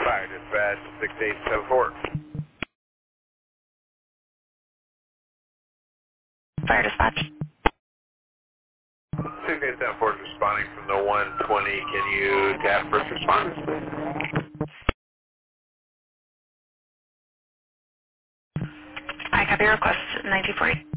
Fire dispatch 6874. Fire dispatch. 6874 is responding from the 120. Can you tap first responders, please? I copy your request, 1940.